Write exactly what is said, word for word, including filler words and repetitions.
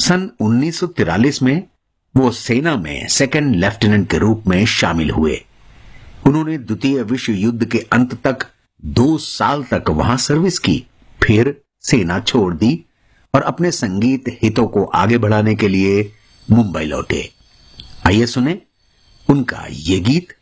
सन उन्नीस सौ तिरालीस में वो सेना में सेकंड लेफ्टिनेंट के रूप में शामिल हुए। उन्होंने द्वितीय विश्व युद्ध के अंत तक दो साल तक वहां सर्विस की, फिर सेना छोड़ दी और अपने संगीत हितों को आगे बढ़ाने के लिए मुंबई लौटे। आइए सुने उनका ये गीत